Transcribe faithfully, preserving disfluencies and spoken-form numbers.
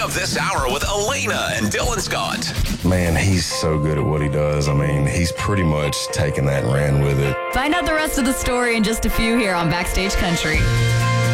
up this hour with Elena and Dylan Scott. Man, he's so good at what he does. I mean, he's pretty much taken that and ran with it. Find out the rest of the story in just a few here on Backstage Country.